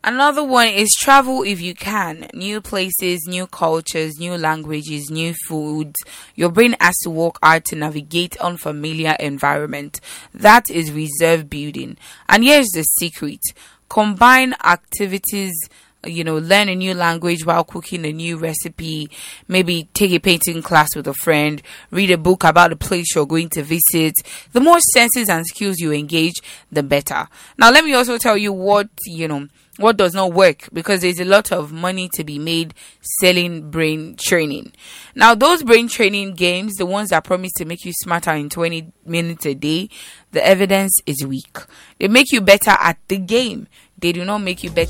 Another one is travel if you can. New places, new cultures, new languages, new foods. Your brain has to work hard to navigate unfamiliar environment. That is reserve building. And here's the secret. Combine activities, learn a new language while cooking a new recipe, maybe take a painting class with a friend, read a book about the place you're going to visit. The more senses and skills you engage, the better. Now, let me also tell you what does not work, because there's a lot of money to be made selling brain training. Now, those brain training games, the ones that promise to make you smarter in 20 minutes a day, the evidence is weak. They make you better at the game. They do not make you better